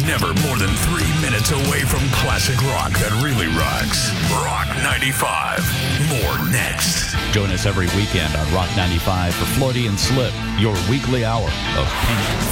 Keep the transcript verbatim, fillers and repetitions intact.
never more than three minutes away from classic rock that really rocks. Rock ninety-five. More next. Join us every weekend on Rock ninety-five for Floydie and Slip, your weekly hour of pain.